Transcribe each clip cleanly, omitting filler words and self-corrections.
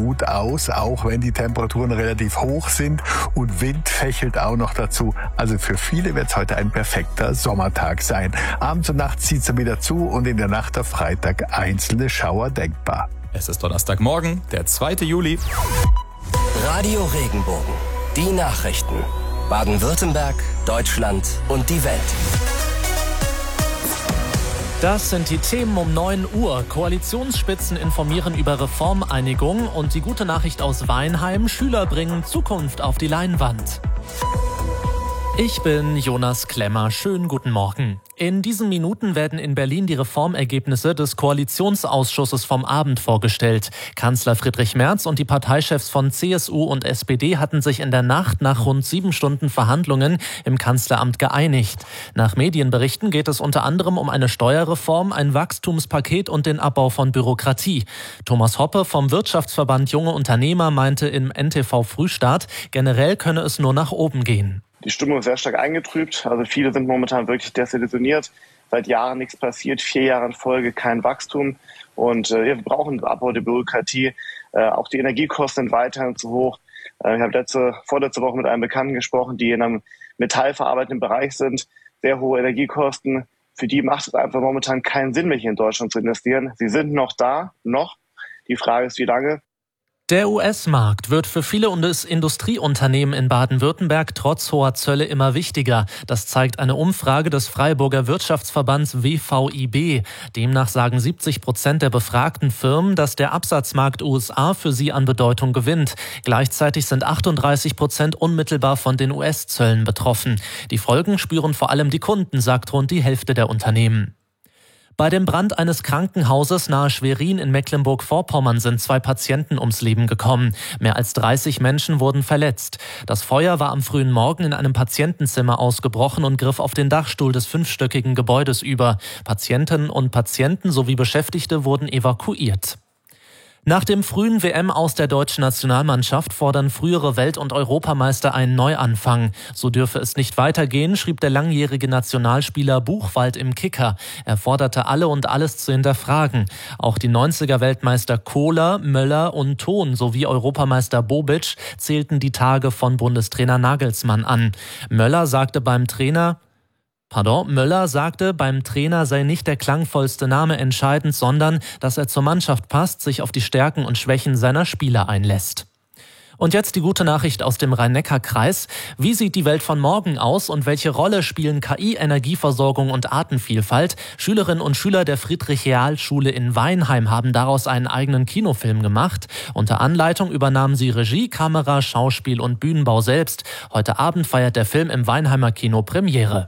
gut aus, auch wenn die Temperaturen relativ hoch sind und Wind fächelt auch noch dazu. Also für viele wird es heute ein perfekter Sommertag sein. Abends und nachts zieht es wieder zu und in der Nacht auf Freitag einzelne Schauer denkbar. Es ist Donnerstagmorgen, der 2. Juli. Radio Regenbogen. Die Nachrichten. Baden-Württemberg, Deutschland und die Welt. Das sind die Themen um 9 Uhr. Koalitionsspitzen informieren über Reformeinigung und die gute Nachricht aus Weinheim: Schüler bringen Zukunft auf die Leinwand. Ich bin Jonas Klemmer. Schönen guten Morgen. In diesen Minuten werden in Berlin die Reformergebnisse des Koalitionsausschusses vom Abend vorgestellt. Kanzler Friedrich Merz und die Parteichefs von CSU und SPD hatten sich in der Nacht nach rund 7 Stunden Verhandlungen im Kanzleramt geeinigt. Nach Medienberichten geht es unter anderem um eine Steuerreform, ein Wachstumspaket und den Abbau von Bürokratie. Thomas Hoppe vom Wirtschaftsverband Junge Unternehmer meinte im NTV Frühstart, generell könne es nur nach oben gehen. Die Stimmung ist sehr stark eingetrübt. Also viele sind momentan wirklich desillusioniert. Seit Jahren nichts passiert, 4 Jahre in Folge kein Wachstum. Und wir brauchen den Abbau der Bürokratie. Auch die Energiekosten sind weiterhin zu hoch. Ich habe vorletzte Woche mit einem Bekannten gesprochen, die in einem metallverarbeitenden Bereich sind. Sehr hohe Energiekosten. Für die macht es einfach momentan keinen Sinn mehr, hier in Deutschland zu investieren. Sie sind noch da, noch. Die Frage ist, wie lange. Der US-Markt wird für viele Industrieunternehmen in Baden-Württemberg trotz hoher Zölle immer wichtiger. Das zeigt eine Umfrage des Freiburger Wirtschaftsverbands WVIB. Demnach sagen 70% der befragten Firmen, dass der Absatzmarkt USA für sie an Bedeutung gewinnt. Gleichzeitig sind 38% unmittelbar von den US-Zöllen betroffen. Die Folgen spüren vor allem die Kunden, sagt rund die Hälfte der Unternehmen. Bei dem Brand eines Krankenhauses nahe Schwerin in Mecklenburg-Vorpommern sind 2 Patienten ums Leben gekommen. Mehr als 30 Menschen wurden verletzt. Das Feuer war am frühen Morgen in einem Patientenzimmer ausgebrochen und griff auf den Dachstuhl des 5-stöckigen Gebäudes über. Patientinnen und Patienten sowie Beschäftigte wurden evakuiert. Nach dem frühen WM-Aus der deutschen Nationalmannschaft fordern frühere Welt- und Europameister einen Neuanfang. So dürfe es nicht weitergehen, schrieb der langjährige Nationalspieler Buchwald im Kicker. Er forderte alle und alles zu hinterfragen. Auch die 90er-Weltmeister Kohler, Möller und Thon sowie Europameister Bobic zählten die Tage von Bundestrainer Nagelsmann an. Möller sagte, beim Trainer sei nicht der klangvollste Name entscheidend, sondern dass er zur Mannschaft passt, sich auf die Stärken und Schwächen seiner Spieler einlässt. Und jetzt die gute Nachricht aus dem Rhein-Neckar-Kreis. Wie sieht die Welt von morgen aus und welche Rolle spielen KI, Energieversorgung und Artenvielfalt? Schülerinnen und Schüler der Friedrich-Real-Schule in Weinheim haben daraus einen eigenen Kinofilm gemacht. Unter Anleitung übernahmen sie Regie, Kamera, Schauspiel und Bühnenbau selbst. Heute Abend feiert der Film im Weinheimer Kino Premiere.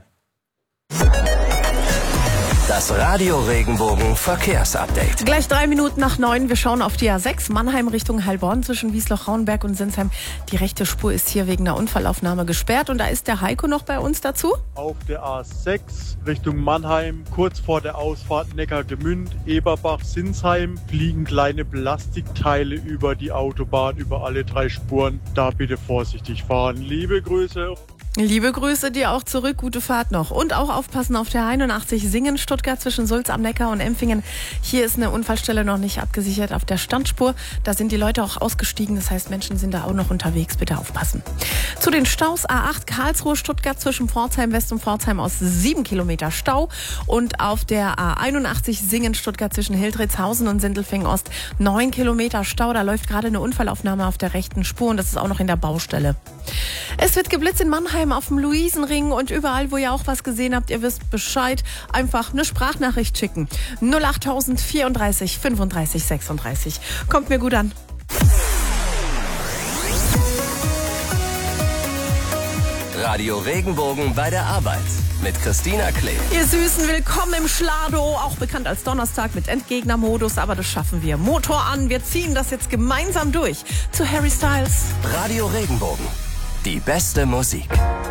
Das Radio Regenbogen Verkehrsupdate. Gleich 3 Minuten nach 9. Wir schauen auf die A6 Mannheim Richtung Heilbronn zwischen Wiesloch-Rauenberg und Sinsheim. Die rechte Spur ist hier wegen einer Unfallaufnahme gesperrt. Und da ist der Heiko noch bei uns dazu. Auf der A6 Richtung Mannheim, kurz vor der Ausfahrt Neckargemünd, Eberbach, Sinsheim, fliegen kleine Plastikteile über die Autobahn, über alle 3 Spuren. Da bitte vorsichtig fahren. Liebe Grüße. Liebe Grüße dir auch zurück, gute Fahrt noch. Und auch aufpassen auf der 81 Singen-Stuttgart zwischen Sulz am Neckar und Empfingen. Hier ist eine Unfallstelle noch nicht abgesichert auf der Standspur. Da sind die Leute auch ausgestiegen, das heißt, Menschen sind da auch noch unterwegs, bitte aufpassen. Zu den Staus A8 Karlsruhe-Stuttgart zwischen Pforzheim West und Pforzheim aus 7 Kilometer Stau. Und auf der A81 Singen-Stuttgart zwischen Hildritzhausen und Sindelfingen Ost 9 Kilometer Stau. Da läuft gerade eine Unfallaufnahme auf der rechten Spur und das ist auch noch in der Baustelle. Es wird geblitzt in Mannheim auf dem Luisenring und überall, wo ihr auch was gesehen habt, ihr wisst Bescheid, einfach eine Sprachnachricht schicken. 08000 34 35 36. Kommt mir gut an. Radio Regenbogen bei der Arbeit mit Christina Klee. Ihr Süßen, willkommen im Schlado, auch bekannt als Donnerstag mit Endgegnermodus, aber das schaffen wir. Motor an, wir ziehen das jetzt gemeinsam durch zu Harry Styles. Radio Regenbogen, die beste Musik.